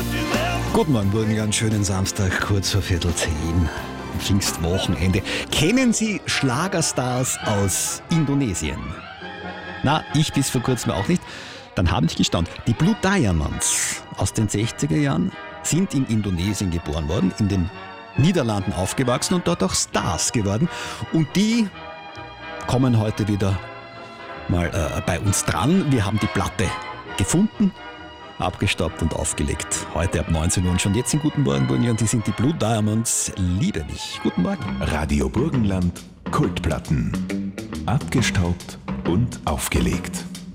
Guten Morgen, Burgenland, schönen Samstag, kurz vor 9:15. Pfingstwochenende. Kennen Sie Schlagerstars aus Indonesien? Na, ich bis vor kurzem auch nicht. Dann haben Sie gestaunt. Die Blue Diamonds aus den 60er Jahren sind in Indonesien geboren worden, in den Niederlanden aufgewachsen und dort auch Stars geworden. Und die kommen heute wieder mal bei uns dran. Wir haben die Platte gefunden, abgestaubt und aufgelegt. Heute ab 19 Uhr und schon jetzt in Guten Morgen, Burgenland. Die sind die Blue Diamonds. Liebe dich. Guten Morgen. Radio Burgenland, Kultplatten. Abgestaubt und aufgelegt.